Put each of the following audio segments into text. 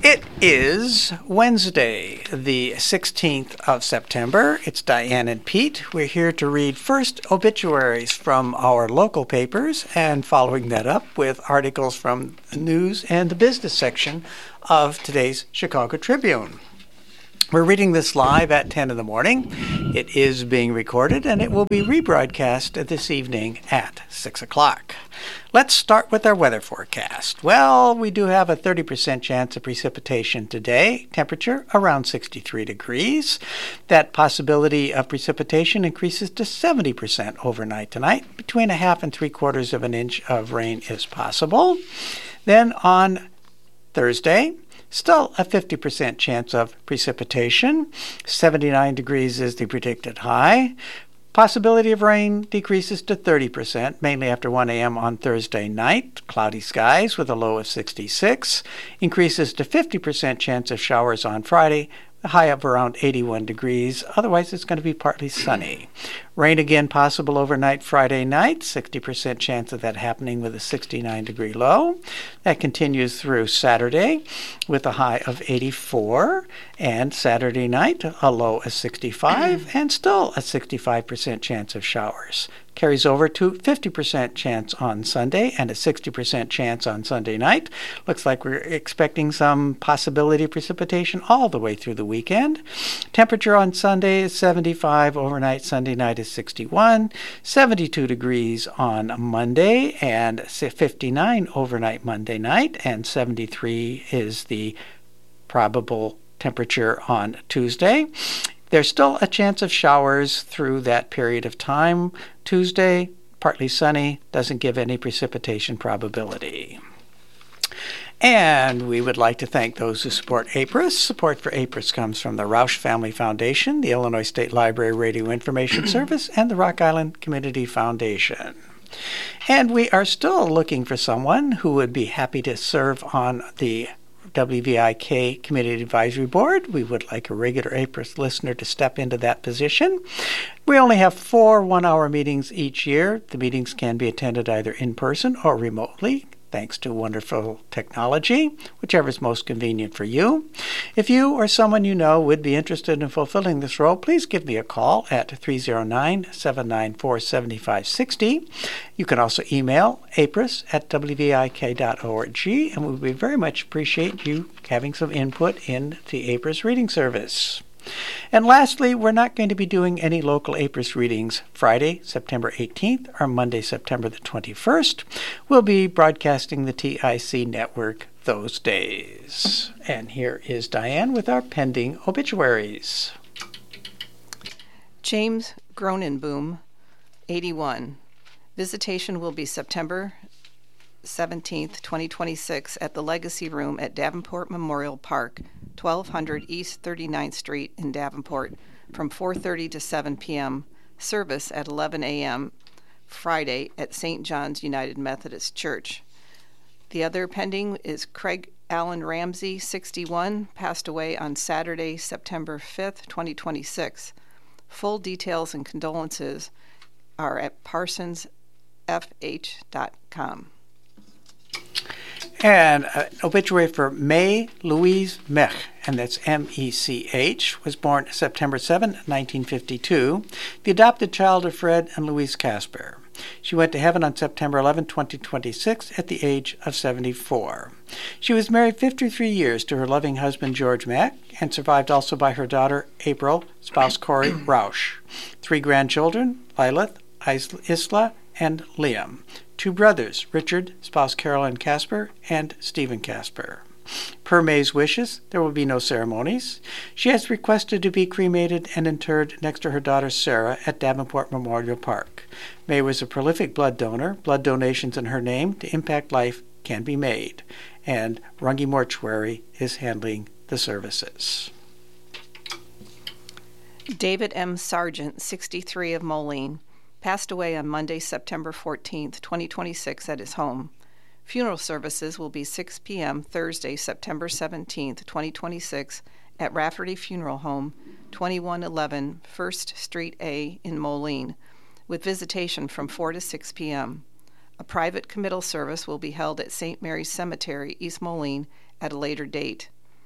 It is Wednesday, the 16th of September. It's Diane and Pete. We're here to read first obituaries from our local papers and following that up with articles from the news and the business section of today's Chicago Tribune. We're reading this live at 10 in the morning. It is being recorded and it will be rebroadcast this evening at 6 o'clock. Let's start with our weather forecast. Well, we do have a 30% chance of precipitation today. Temperature around 63 degrees. That possibility of precipitation increases to 70% overnight tonight. Between a half and 3/4 of an inch of rain is possible. Then on Thursday, still a 50% chance of precipitation. 79 degrees is the predicted high. Possibility of rain decreases to 30%, mainly after 1 a.m. on Thursday night. Cloudy skies with a low of 66. Increases to 50% chance of showers on Friday, a high of around 81 degrees. Otherwise, it's going to be partly sunny. Rain again possible overnight Friday night. 60% chance of that happening with a 69-degree low. That continues through Saturday with a high of 84. And Saturday night, a low of 65 and still a 65% chance of showers. Carries over to 50% chance on Sunday and a 60% chance on Sunday night. Looks like we're expecting some possibility of precipitation all the way through the weekend. Temperature on Sunday is 75. Overnight Sunday night is 61. 72 degrees on Monday and 59 overnight Monday night. And 73 is the probable temperature on Tuesday. There's still a chance of showers through that period of time. Tuesday, partly sunny, doesn't give any precipitation probability. And we would like to thank those who support APRIS. Support for APRIS comes from the Roush Family Foundation, the Illinois State Library Radio Information Service, and the Rock Island Community Foundation. And we are still looking for someone who would be happy to serve on the WVIK Community Advisory Board. We would like a regular APRIS listener to step into that position. We only have 4 one-hour meetings each year. The meetings can be attended either in person or remotely, thanks to wonderful technology, whichever is most convenient for you. If you or someone you know would be interested in fulfilling this role, please give me a call at 309-794-7560. You can also email apris@wvik.org, and we would very much appreciate you having some input in the APRIS reading service. And lastly, we're not going to be doing any local APRIS readings Friday, September 18th, or Monday, September the 21st. We'll be broadcasting the TIC network those days. And here is Diane with our pending obituaries. James Gronenboom, 81. Visitation will be September 17th, 2026 at the Legacy Room at Davenport Memorial Park, 1200 East 39th Street in Davenport, from 4:30 to 7 p.m. Service at 11 a.m. Friday at St. John's United Methodist Church. The other pending is Craig Allen Ramsey, 61, passed away on Saturday, September 5th, 2026. Full details and condolences are at parsonsfh.com. And an obituary for May Louise Mech, and that's M-E-C-H, was born September 7, 1952, the adopted child of Fred and Louise Casper. She went to heaven on September 11, 2026, at the age of 74. She was married 53 years to her loving husband, George Mack, and survived also by her daughter, April, spouse Corey Roush. 3 grandchildren, Lilith, Isla, and Liam. 2 brothers, Richard, spouse Carolyn Casper, and Stephen Casper. Per May's wishes, there will be no ceremonies. She has requested to be cremated and interred next to her daughter Sarah at Davenport Memorial Park. May was a prolific blood donor. Blood donations in her name to impact life can be made, and Runge Mortuary is handling the services. David M. Sargent, 63, of Moline, passed away on Monday, September 14th, 2026 at his home. Funeral services will be 6 p.m. Thursday, September 17th, 2026 at Rafferty Funeral Home, 2111 1st Street A in Moline, with visitation from 4 to 6 p.m. A private committal service will be held at St. Mary's Cemetery, East Moline, at a later date.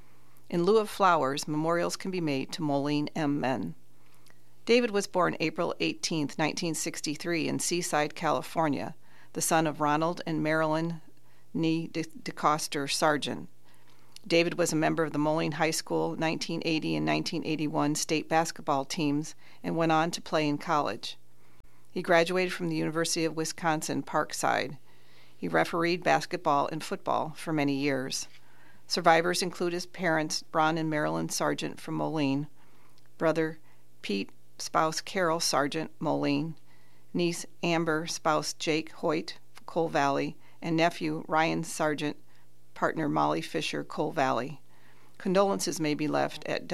In lieu of flowers, memorials can be made to Moline M. Men. David was born April 18, 1963 in Seaside, California, the son of Ronald and Marilyn Nee DeCoster Sargent. David was a member of the Moline High School 1980 and 1981 state basketball teams and went on to play in college. He graduated from the University of Wisconsin Parkside. He refereed basketball and football for many years. Survivors include his parents, Ron and Marilyn Sargent from Moline, brother Pete, spouse Carol Sargent, Moline, niece Amber, spouse Jake Hoyt, Coal Valley, and nephew Ryan Sargent, partner Molly Fisher, Coal Valley. Condolences may be left at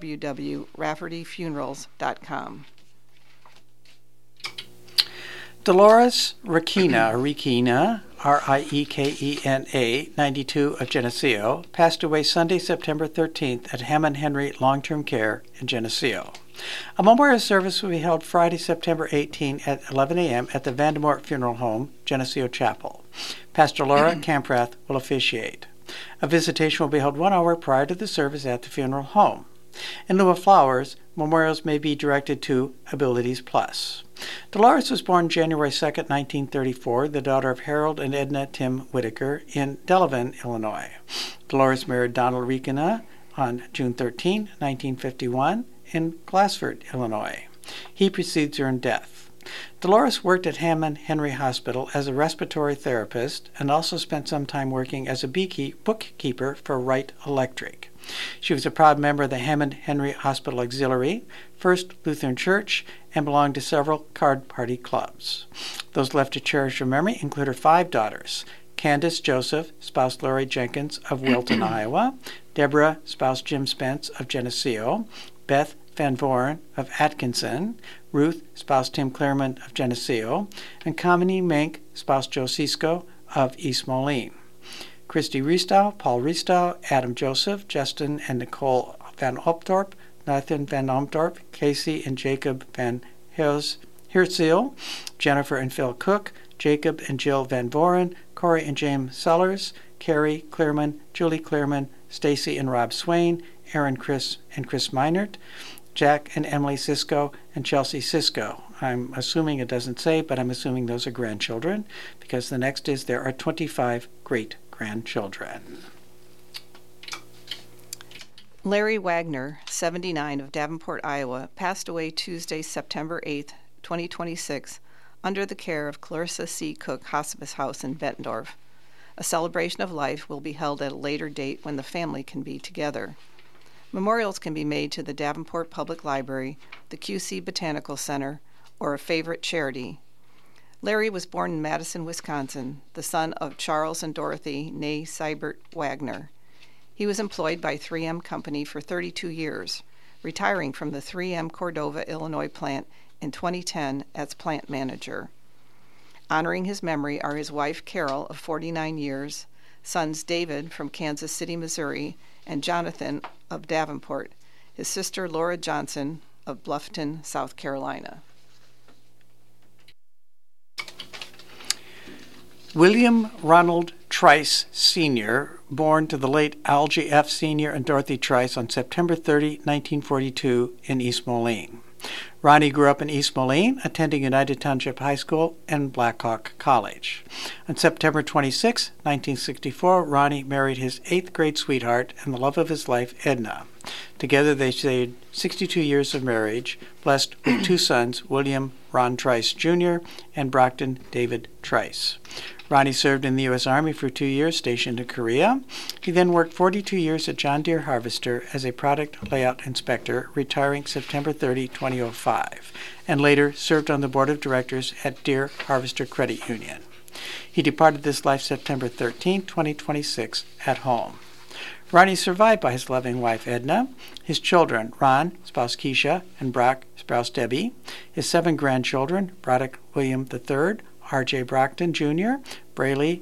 www.raffertyfunerals.com. Dolores Requena, R-I-E-K-E-N-A, 92 of Geneseo, passed away Sunday, September 13th at Hammond Henry Long-Term Care in Geneseo. A memorial service will be held Friday, September 18 at 11 a.m. at the Vandemort Funeral Home, Geneseo Chapel. Pastor Laura Camprath will officiate. A visitation will be held 1 hour prior to the service at the funeral home. In lieu of flowers, memorials may be directed to Abilities Plus. Dolores was born January 2, 1934, the daughter of Harold and Edna Tim Whitaker in Delavan, Illinois. Dolores married Donald Requena on June 13, 1951, in Glassford, Illinois. He precedes her in death. Dolores worked at Hammond Henry Hospital as a respiratory therapist and also spent some time working as a bookkeeper for Wright Electric. She was a proud member of the Hammond Henry Hospital Auxiliary, First Lutheran Church, and belonged to several card party clubs. Those left to cherish her memory include her 5 daughters: Candace Joseph, spouse Lori Jenkins of Wilton, Iowa; Deborah, spouse Jim Spence of Geneseo; Beth Van Voren of Atkinson; Ruth, spouse Tim Clearman of Geneseo; and Kamini Menk, spouse Joe Cisco of East Moline. Christy Riestow, Paul Riestow, Adam Joseph, Justin and Nicole Van Opdorp, Nathan Van Omdorp, Casey and Jacob Van Herzeel, Jennifer and Phil Cook, Jacob and Jill Van Voren, Corey and James Sellers, Carrie Clearman, Julie Clearman, Stacy and Rob Swain, Aaron Chris and Chris Meinert, Jack and Emily Cisco, and Chelsea Cisco. I'm assuming it doesn't say, but I'm assuming those are grandchildren, because the next is there are 25 great-grandchildren. Larry Wagner, 79, of Davenport, Iowa, passed away Tuesday, September 8, 2026, under the care of Clarissa C. Cook Hospice House in Bettendorf. A celebration of life will be held at a later date when the family can be together. Memorials can be made to the Davenport Public Library, the QC Botanical Center, or a favorite charity. Larry was born in Madison, Wisconsin, the son of Charles and Dorothy née Seibert Wagner. He was employed by 3M Company for 32 years, retiring from the 3M Cordova, Illinois plant in 2010 as plant manager. Honoring his memory are his wife Carol of 49 years, sons David from Kansas City, Missouri, and Jonathan of Davenport, his sister Laura Johnson of Bluffton, South Carolina. William Ronald Trice, Sr., born to the late Algie F. Sr. and Dorothy Trice on September 30, 1942, in East Moline. Ronnie grew up in East Moline, attending United Township High School and Blackhawk College. On September 26, 1964, Ronnie married his 8th grade sweetheart and the love of his life, Edna. Together they shared 62 years of marriage, blessed with 2 sons, William Ron Trice, Jr. and Brockton David Trice. Ronnie served in the U.S. Army for 2 years, stationed in Korea. He then worked 42 years at John Deere Harvester as a product layout inspector, retiring September 30, 2005, and later served on the board of directors at Deere Harvester Credit Union. He departed this life September 13, 2026, at home. Ronnie is survived by his loving wife, Edna, his children, Ron, spouse Keisha, and Brock, spouse Debbie, his 7 grandchildren, Braddock William III, R.J. Brockton Jr., Braylon,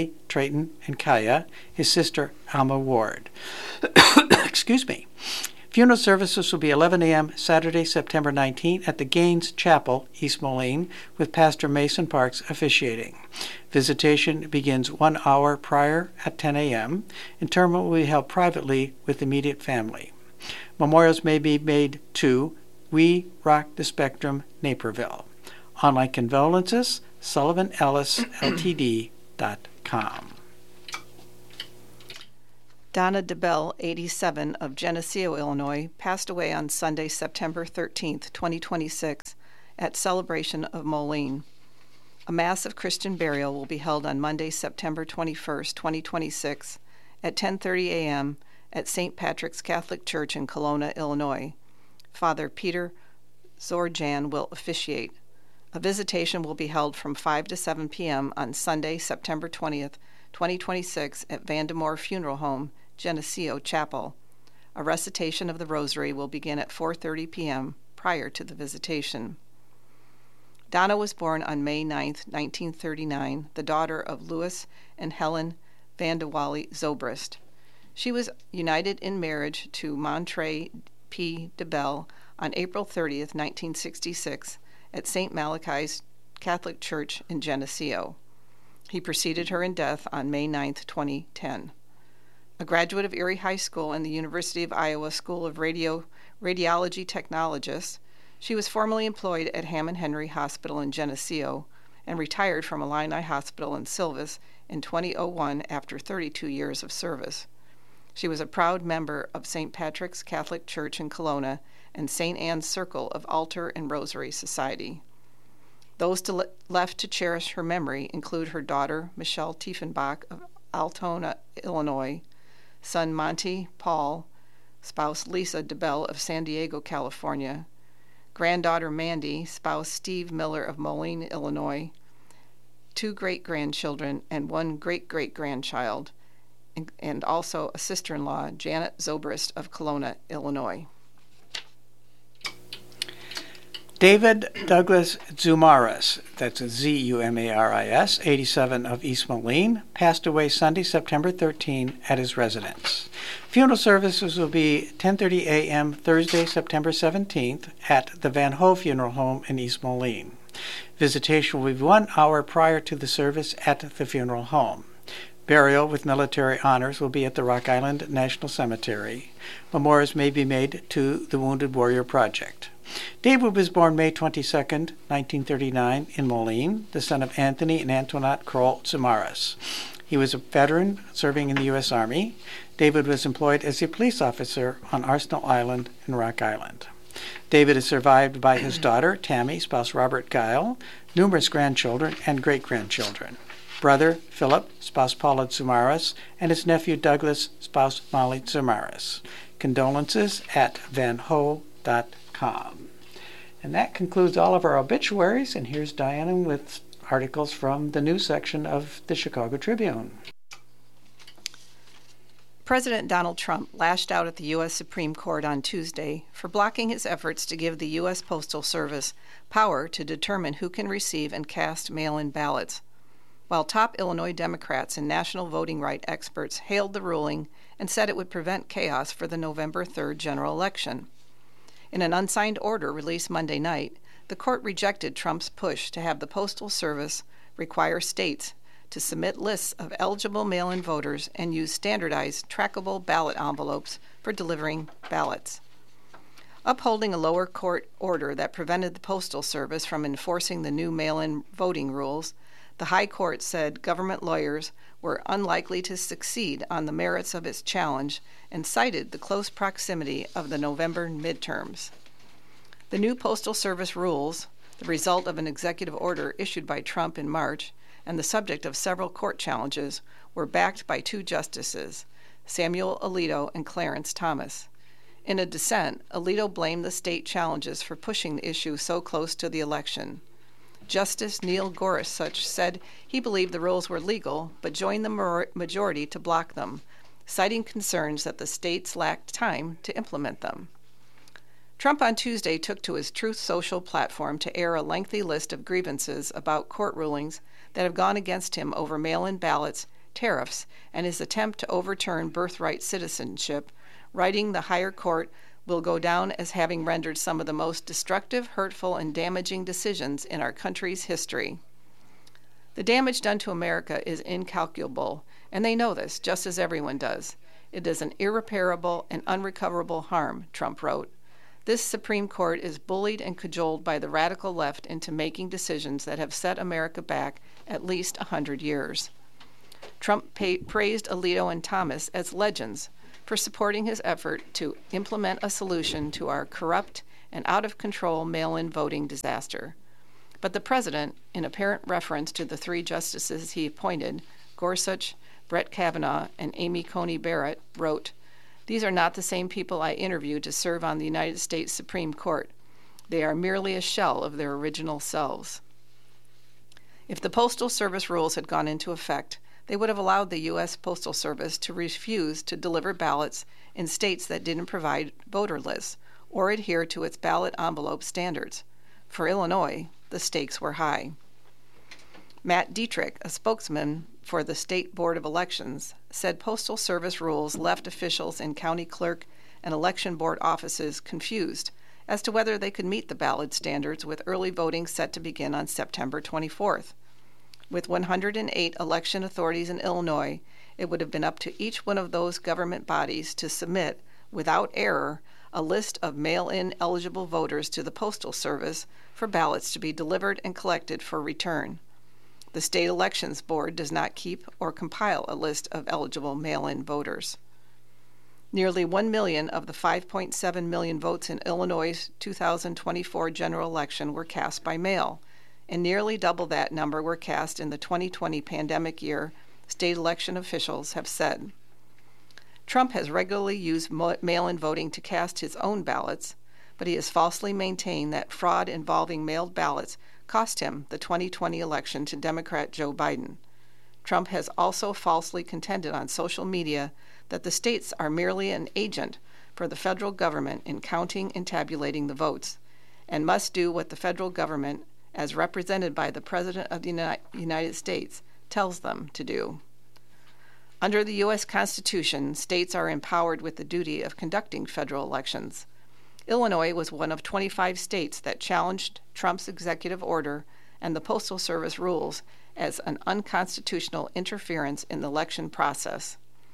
Trayton, and Kaya, his sister, Alma Ward. Excuse me. Funeral services will be 11 a.m. Saturday, September 19 at the Gaines Chapel, East Moline, with Pastor Mason Parks officiating. Visitation begins 1 hour prior at 10 a.m. Interment will be held privately with immediate family. Memorials may be made to We Rock the Spectrum, Naperville. Online condolences, SullivanEllisLTD.com. Donna DeBell, 87, of Geneseo, Illinois, passed away on Sunday, September 13, 2026, at Celebration of Moline. A Mass of Christian burial will be held on Monday, September 21, 2026, at 10:30 a.m. at St. Patrick's Catholic Church in Kelowna, Illinois. Father Peter Zorjan will officiate. A visitation will be held from 5 to 7 p.m. on Sunday, September 20th, 2026, at Vandemore Funeral Home, Geneseo Chapel. A recitation of the Rosary will begin at 4:30 p.m. prior to the visitation. Donna was born on May 9, 1939, the daughter of Louis and Helen Vandewally Zobrist. She was united in marriage to Montre P. DeBell on April 30, 1966, at St. Malachi's Catholic Church in Geneseo. He preceded her in death on May 9, 2010. A graduate of Erie High School and the University of Iowa School of Radiology Technologists, she was formerly employed at Hammond Henry Hospital in Geneseo and retired from Illini Hospital in Silvis in 2001 after 32 years of service. She was a proud member of St. Patrick's Catholic Church in Kelowna and St. Anne's Circle of Altar and Rosary Society. Those left to cherish her memory include her daughter, Michelle Tiefenbach of Altona, Illinois, son Monty Paul, spouse Lisa DeBell of San Diego, California, granddaughter Mandy, spouse Steve Miller of Moline, Illinois, 2 great-grandchildren and 1 great-great-grandchild, and also a sister-in-law, Janet Zobrist of Kelowna, Illinois. David Douglas Zumaris, that's Zumaris, 87, of East Moline, passed away Sunday, September 13 at his residence. Funeral services will be 10:30 a.m. Thursday, September 17th at the Van Hoe Funeral Home in East Moline. Visitation will be 1 hour prior to the service at the funeral home. Burial with military honors will be at the Rock Island National Cemetery. Memorials may be made to the Wounded Warrior Project. David was born May 22, 1939, in Moline, the son of Anthony and Antoinette Kroll Zumaris. He was a veteran serving in the U.S. Army. David was employed as a police officer on Arsenal Island in Rock Island. David is survived by his daughter, Tammy, spouse Robert Guile, numerous grandchildren and great-grandchildren. Brother, Philip, spouse Paula Zumaris, and his nephew, Douglas, spouse Molly Zumaris. Condolences at vanhoe.com. And that concludes all of our obituaries, and here's Diana with articles from the news section of the Chicago Tribune. President Donald Trump lashed out at the U.S. Supreme Court on Tuesday for blocking his efforts to give the U.S. Postal Service power to determine who can receive and cast mail-in ballots, while top Illinois Democrats and national voting rights experts hailed the ruling and said it would prevent chaos for the November 3rd general election. In an unsigned order released Monday night, the court rejected Trump's push to have the Postal Service require states to submit lists of eligible mail-in voters and use standardized, trackable ballot envelopes for delivering ballots. Upholding a lower court order that prevented the Postal Service from enforcing the new mail-in voting rules, the High Court said government lawyers were unlikely to succeed on the merits of its challenge and cited the close proximity of the November midterms. The new Postal Service rules, the result of an executive order issued by Trump in March and the subject of several court challenges, were backed by 2 justices, Samuel Alito and Clarence Thomas. In a dissent, Alito blamed the state challenges for pushing the issue so close to the election. Justice Neil Gorsuch said he believed the rules were legal, but joined the majority to block them, citing concerns that the states lacked time to implement them. Trump on Tuesday took to his Truth Social platform to air a lengthy list of grievances about court rulings that have gone against him over mail-in ballots, tariffs, and his attempt to overturn birthright citizenship, writing the higher court will go down as having rendered some of the most destructive, hurtful, and damaging decisions in our country's history. The damage done to America is incalculable, and they know this, just as everyone does. It is an irreparable and unrecoverable harm, Trump wrote. This Supreme Court is bullied and cajoled by the radical left into making decisions that have set America back at least 100 years. Trump praised Alito and Thomas as legends for supporting his effort to implement a solution to our corrupt and out-of-control mail-in voting disaster. But the president, in apparent reference to the three justices he appointed, Gorsuch, Brett Kavanaugh, and Amy Coney Barrett, wrote, "These are not the same people I interviewed to serve on the United States Supreme Court. They are merely a shell of their original selves." If the Postal Service rules had gone into effect, they would have allowed the U.S. Postal Service to refuse to deliver ballots in states that didn't provide voter lists or adhere to its ballot envelope standards. For Illinois, the stakes were high. Matt Dietrich, a spokesman for the State Board of Elections, said Postal Service rules left officials in county clerk and election board offices confused as to whether they could meet the ballot standards with early voting set to begin on September 24th. With 108 election authorities in Illinois, it would have been up to each one of those government bodies to submit, without error, a list of mail-in eligible voters to the Postal Service for ballots to be delivered and collected for return. The State Elections Board does not keep or compile a list of eligible mail-in voters. Nearly 1 million of the 5.7 million votes in Illinois' 2024 general election were cast by mail, and nearly double that number were cast in the 2020 pandemic year, state election officials have said. Trump has regularly used mail-in voting to cast his own ballots, but he has falsely maintained that fraud involving mailed ballots cost him the 2020 election to Democrat Joe Biden. Trump has also falsely contended on social media that the states are merely an agent for the federal government in counting and tabulating the votes, and must do what the federal government, as represented by the President of the United States, tells them to do. Under the U.S. Constitution, states are empowered with the duty of conducting federal elections. Illinois was one of 25 states that challenged Trump's executive order and the Postal Service rules as an unconstitutional interference in the election process.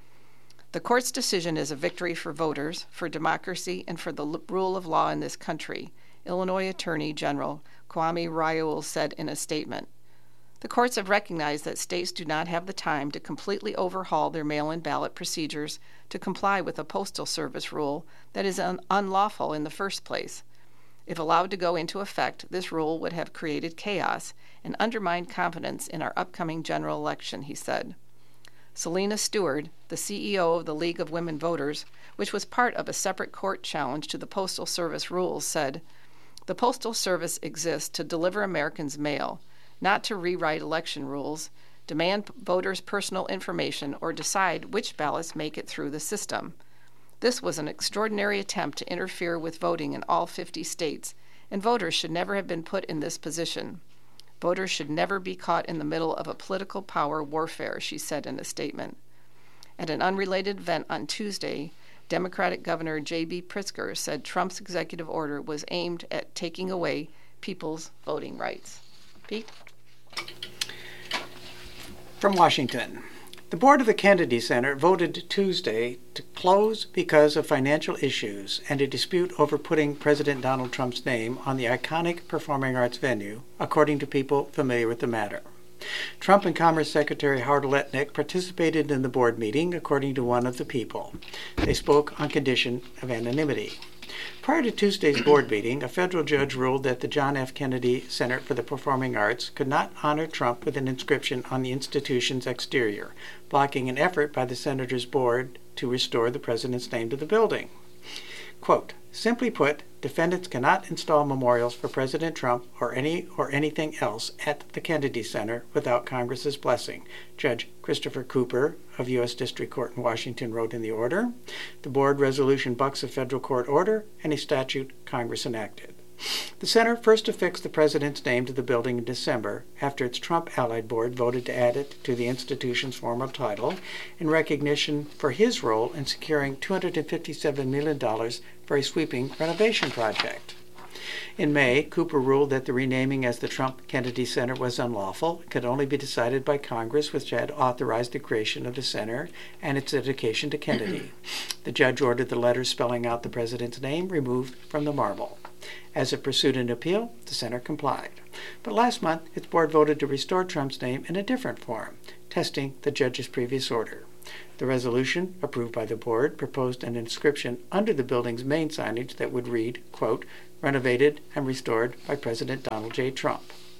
The court's decision is a victory for voters, for democracy, and for the rule of law in this country, Illinois Attorney General Kwame Raoul said in a statement. The courts have recognized that states do not have the time to completely overhaul their mail-in ballot procedures to comply with a Postal Service rule that is unlawful in the first place. If allowed to go into effect, this rule would have created chaos and undermined confidence in our upcoming general election, he said. Selena Stewart, the CEO of the League of Women Voters, which was part of a separate court challenge to the Postal Service rules, said, "The Postal Service exists to deliver Americans mail, not to rewrite election rules, demand voters' personal information, or decide which ballots make it through the system. This was an extraordinary attempt to interfere with voting in all 50 states, and voters should never have been put in this position. Voters should never be caught in the middle of a political power warfare," she said in a statement. At an unrelated event on Tuesday, Democratic Governor J.B. Pritzker said Trump's executive order was aimed at taking away people's voting rights. Pete? From Washington. The board of the Kennedy Center voted Tuesday to close because of financial issues and a dispute over putting President Donald Trump's name on the iconic performing arts venue, according to people familiar with the matter. Trump and Commerce Secretary Howard Lutnick participated in the board meeting, according to one of the people. They spoke on condition of anonymity. Prior to Tuesday's board meeting, a federal judge ruled that the John F. Kennedy Center for the Performing Arts could not honor Trump with an inscription on the institution's exterior, blocking an effort by the Senator's board to restore the president's name to the building. Quote, "Simply put, defendants cannot install memorials for President Trump or anything else at the Kennedy Center without Congress's blessing," Judge Christopher Cooper of U.S. District Court in Washington wrote in the order. The board resolution bucks a federal court order and a statute Congress enacted. The center first affixed the president's name to the building in December after its Trump Allied Board voted to add it to the institution's formal title in recognition for his role in securing $257 million for a sweeping renovation project. In May, Cooper ruled that the renaming as the Trump Kennedy Center was unlawful. It could only be decided by Congress, which had authorized the creation of the center and its dedication to Kennedy. The judge ordered the letters spelling out the president's name removed from the marble. As it pursued an appeal, the center complied. But last month, its board voted to restore Trump's name in a different form, testing the judge's previous order. The resolution, approved by the board, proposed an inscription under the building's main signage that would read, quote, "Renovated and restored by President Donald J. Trump."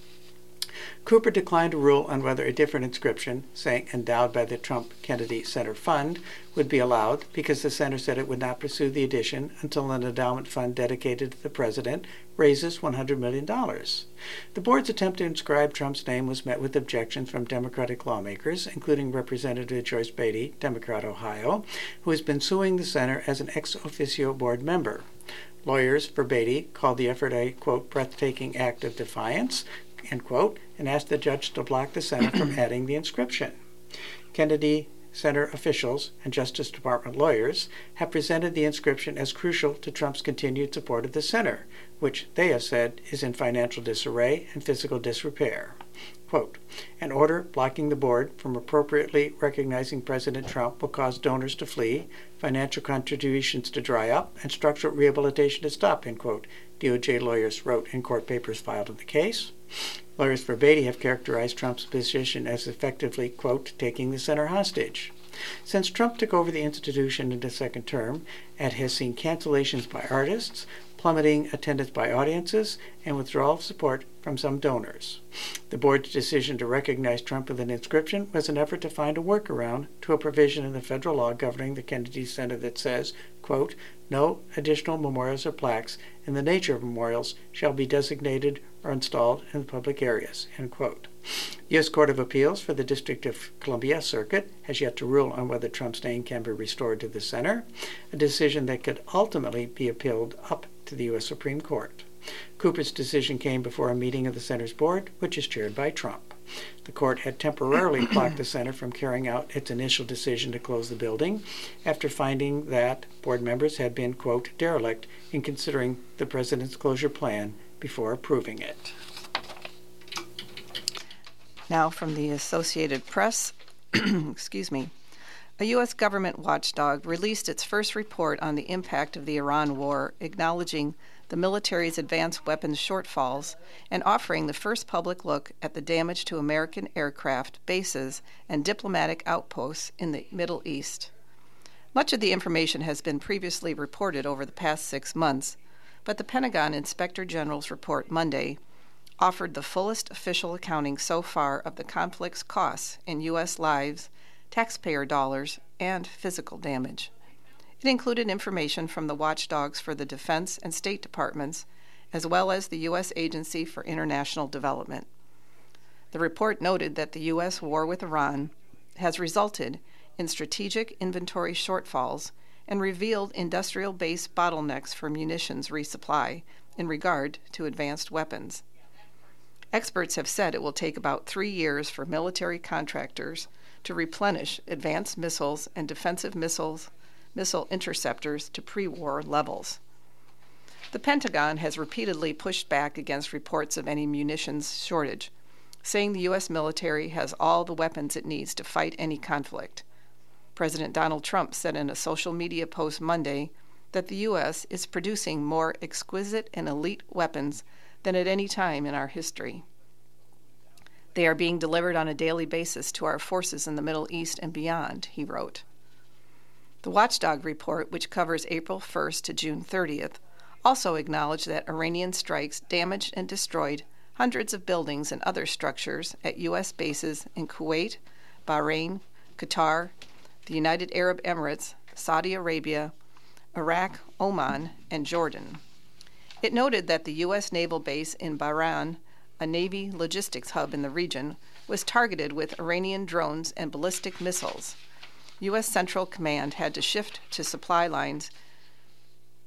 Cooper declined to rule on whether a different inscription, saying endowed by the Trump Kennedy Center Fund, would be allowed because the center said it would not pursue the addition until an endowment fund dedicated to the president raises $100 million. The board's attempt to inscribe Trump's name was met with objections from Democratic lawmakers, including Representative Joyce Beatty, Democrat, Ohio, who has been suing the center as an ex officio board member. Lawyers for Beatty called the effort a, quote, breathtaking act of defiance, end quote, and asked the judge to block the center from adding the inscription. Kennedy Center officials and Justice Department lawyers have presented the inscription as crucial to Trump's continued support of the center, which they have said is in financial disarray and physical disrepair. Quote, "An order blocking the board from appropriately recognizing President Trump will cause donors to flee, financial contributions to dry up, and structural rehabilitation to stop," end quote, DOJ lawyers wrote in court papers filed in the case. Lawyers for Beatty have characterized Trump's position as effectively, quote, taking the center hostage. Since Trump took over the institution in his second term, it has seen cancellations by artists, plummeting attendance by audiences, and withdrawal of support from some donors. The board's decision to recognize Trump with an inscription was an effort to find a workaround to a provision in the federal law governing the Kennedy Center that says, quote, "No additional memorials or plaques in the nature of memorials shall be designated or installed in the public areas," end quote. The U.S. Court of Appeals for the District of Columbia Circuit has yet to rule on whether Trump's name can be restored to the center, a decision that could ultimately be appealed up to the U.S. Supreme Court. Cooper's decision came before a meeting of the center's board, which is chaired by Trump. The court had temporarily blocked the center from carrying out its initial decision to close the building after finding that board members had been, quote, derelict in considering the president's closure plan before approving it. Now from the Associated Press, excuse me. A U.S. government watchdog released its first report on the impact of the Iran war, acknowledging the military's advanced weapons shortfalls and offering the first public look at the damage to American aircraft, bases, and diplomatic outposts in the Middle East. Much of the information has been previously reported over the past 6 months, but the Pentagon Inspector General's report Monday offered the fullest official accounting so far of the conflict's costs in U.S. lives, taxpayer dollars, and physical damage. It included information from the watchdogs for the Defense and State Departments, as well as the U.S. Agency for International Development. The report noted that the U.S. war with Iran has resulted in strategic inventory shortfalls and revealed industrial base bottlenecks for munitions resupply in regard to advanced weapons. Experts have said it will take about 3 years for military contractors to replenish advanced missiles and defensive missile interceptors to pre-war levels. The Pentagon has repeatedly pushed back against reports of any munitions shortage, saying the U.S. military has all the weapons it needs to fight any conflict. President Donald Trump said in a social media post Monday that the U.S. is producing more exquisite and elite weapons than at any time in our history. They are being delivered on a daily basis to our forces in the Middle East and beyond, he wrote. The Watchdog report, which covers April 1st to June 30th, also acknowledged that Iranian strikes damaged and destroyed hundreds of buildings and other structures at U.S. bases in Kuwait, Bahrain, Qatar, the United Arab Emirates, Saudi Arabia, Iraq, Oman, and Jordan. It noted that the U.S. naval base in Bahrain, a Navy logistics hub in the region, was targeted with Iranian drones and ballistic missiles. U.S. Central Command had to shift to supply lines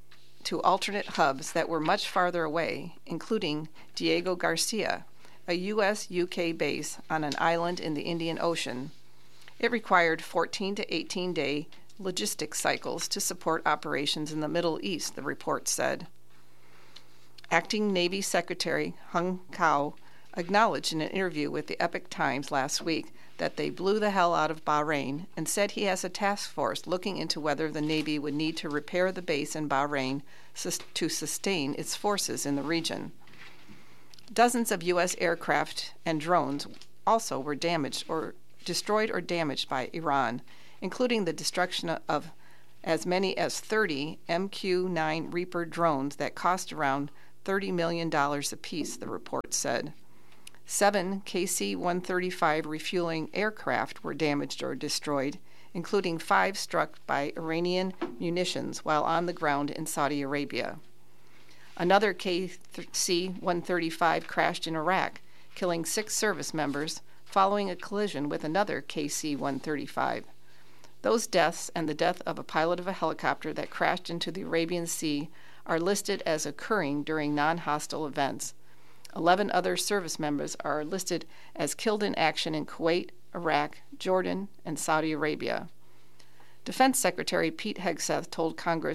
to alternate hubs that were much farther away, including Diego Garcia, a U.S.-UK base on an island in the Indian Ocean. It required 14 to 18-day logistics cycles to support operations in the Middle East, the report said. Acting Navy Secretary Hung Kao acknowledged in an interview with the Epoch Times last week that they blew the hell out of Bahrain and said he has a task force looking into whether the Navy would need to repair the base in Bahrain to sustain its forces in the region. Dozens of U.S. aircraft and drones also were destroyed or damaged by Iran, including the destruction of as many as 30 MQ-9 Reaper drones that cost around $30 million apiece, the report said. 7 KC-135 refueling aircraft were damaged or destroyed, including 5 struck by Iranian munitions while on the ground in Saudi Arabia. Another KC-135 crashed in Iraq, killing 6 service members following a collision with another KC-135. Those deaths and the death of a pilot of a helicopter that crashed into the Arabian Sea are listed as occurring during non-hostile events. 11 other service members are listed as killed in action in Kuwait, Iraq, Jordan, and Saudi Arabia. Defense Secretary Pete Hegseth told Congress